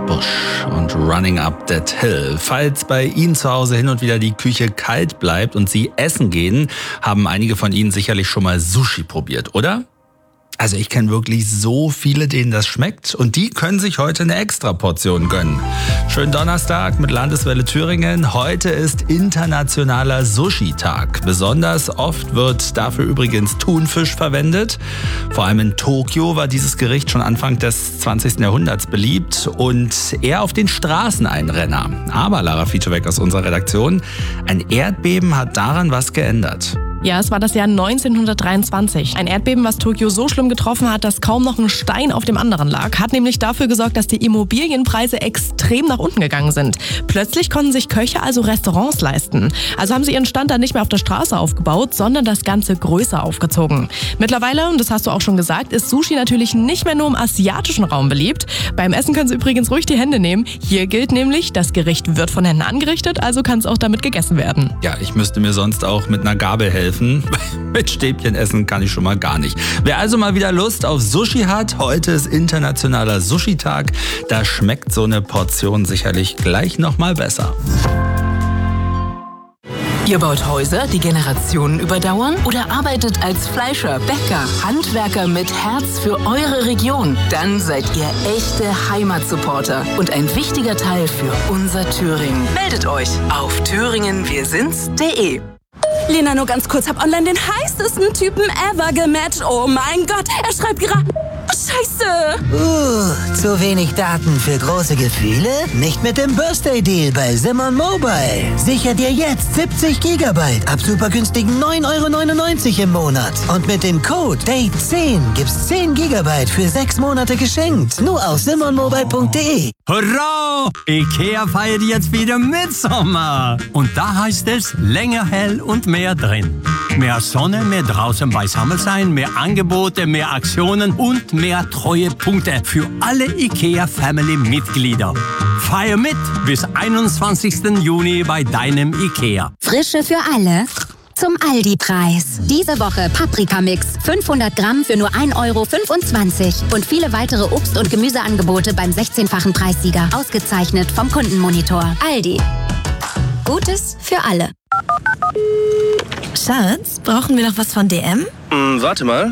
Bush und Running Up That Hill. Falls bei Ihnen zu Hause hin und wieder die Küche kalt bleibt und Sie essen gehen, haben einige von Ihnen sicherlich schon mal Sushi probiert, oder? Also ich kenne wirklich so viele, denen das schmeckt und die können sich heute eine Extraportion gönnen. Schönen Donnerstag mit Landeswelle Thüringen. Heute ist internationaler Sushi-Tag. Besonders oft wird dafür übrigens Thunfisch verwendet. Vor allem in Tokio war dieses Gericht schon Anfang des 20. Jahrhunderts beliebt und eher auf den Straßen ein Renner. Aber Lara Fietscheweck aus unserer Redaktion, ein Erdbeben hat daran was geändert. Ja, es war das Jahr 1923. Ein Erdbeben, was Tokio so schlimm getroffen hat, dass kaum noch ein Stein auf dem anderen lag. Hat nämlich dafür gesorgt, dass die Immobilienpreise extrem nach unten gegangen sind. Plötzlich konnten sich Köche also Restaurants leisten. Also haben sie ihren Stand dann nicht mehr auf der Straße aufgebaut, sondern das Ganze größer aufgezogen. Mittlerweile, und das hast du auch schon gesagt, ist Sushi natürlich nicht mehr nur im asiatischen Raum beliebt. Beim Essen können Sie übrigens ruhig die Hände nehmen. Hier gilt nämlich, das Gericht wird von Händen angerichtet, also kann es auch damit gegessen werden. Ja, ich müsste mir sonst auch mit einer Gabel helfen. Mit Stäbchen essen kann ich schon mal gar nicht. Wer also mal wieder Lust auf Sushi hat, heute ist internationaler Sushi-Tag. Da schmeckt so eine Portion sicherlich gleich noch mal besser. Ihr baut Häuser, die Generationen überdauern? Oder arbeitet als Fleischer, Bäcker, Handwerker mit Herz für eure Region? Dann seid ihr echte Heimatsupporter und ein wichtiger Teil für unser Thüringen. Meldet euch auf thüringenwirsinds.de. Lena, nur ganz kurz, hab online den heißesten Typen ever gematcht. Oh mein Gott, er schreibt gerade... Scheiße! Zu wenig Daten für große Gefühle? Nicht mit dem Birthday-Deal bei Simon Mobile. Sicher dir jetzt 70 GB ab super günstigen 9,99 € im Monat. Und mit dem Code DATE10 gibt's 10 GB für 6 Monate geschenkt. Nur auf simonmobile.de. Hurra! IKEA feiert jetzt wieder Mitsommer. Und da heißt es länger hell und mehr drin. Mehr Sonne, mehr draußen beisammen sein, mehr Angebote, mehr Aktionen und mehr Treuepunkte für alle IKEA-Family-Mitglieder. Feier mit bis 21. Juni bei deinem IKEA. Frische für alle zum Aldi-Preis. Diese Woche Paprikamix 500 Gramm für nur 1,25 € und viele weitere Obst- und Gemüseangebote beim 16-fachen Preissieger. Ausgezeichnet vom Kundenmonitor. Aldi. Gutes für alle. Schatz, brauchen wir noch was von DM? Warte mal.